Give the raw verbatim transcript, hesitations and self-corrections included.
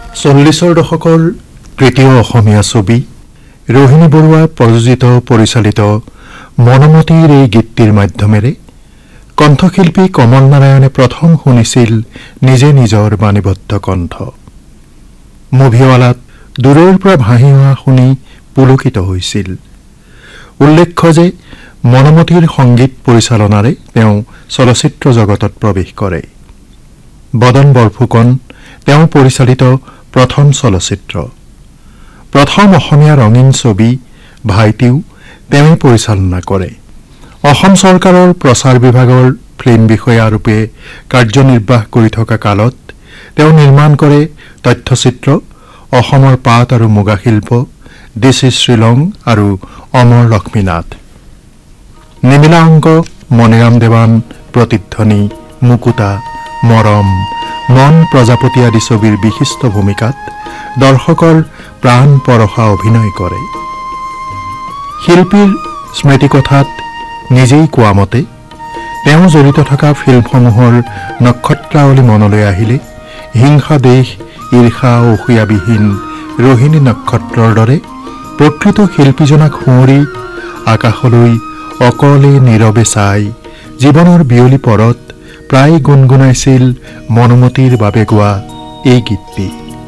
চল্লিছৰ দশকৰ তৃতীয় অসমীয়া ছবি ৰোহিণী বৰুৱা প্ৰযোজিত পৰিচালিত মনমতীৰ এই গীতটিৰ মাধ্যমেৰে কণ্ঠশিল্পী কমল নাৰায়ণে প্ৰথম শুনিছিল নিজে নিজৰ বাণীবদ্ধ কণ্ঠ। মুভিৱালাত দূৰৰ পৰা ভাহি অহা শুনি পুলকিত হৈছিল। উল্লেখ্য যে মনমতীৰ সংগীত পৰিচালনাৰে তেওঁ চলচ্চিত্ৰ জগতত প্ৰৱেশ কৰে। বদন বৰফুকন তেওঁ পৰিচালিত প্ৰথম চলচ্চিত্ৰ। প্ৰথম অসমীয়া ৰঙীন ছবি ভাইটিও তেওঁই পৰিচালনা কৰে। অসম চৰকাৰৰ প্ৰচাৰ বিভাগৰ ফিল্ম বিষয়াৰূপে কাৰ্যনিৰ্বাহ কৰি থকা কালত তেওঁ নিৰ্মাণ কৰে তথ্যচিত্ৰ অসমৰ পাট আৰু মুগা শিল্প, দিছ ইজ শ্বিলং আৰু অমৰ লক্ষ্মীনাথ। নিমিলা অংক, মণিৰাম দেৱান, প্ৰতিধ্বনি, মুকুতা, মৰম, মন প্ৰজাপতি আদি ছবিৰ বিশিষ্ট ভূমিকাত দৰ্শকৰ প্ৰাণ পৰশা অভিনয় কৰে। শিল্পীৰ স্মৃতিকথাত নিজেই কোৱা মতে তেওঁ জড়িত থকা ফিল্মসমূহৰ নক্ষত্ৰাৱলী মনলৈ আহিলে হিংসা দেশ, ঈৰ্ষা অসূয়াবিহীন ৰোহিণী নক্ষত্ৰৰ দৰে প্ৰকৃত শিল্পীজনাক সুঁৱৰি আকাশলৈ অকলে নীৰৱে চাই জীৱনৰ বিয়লি পৰত প্ৰায় গুণগুণাইছিল মনমতীৰ বাবে গোৱা এই গীতটি।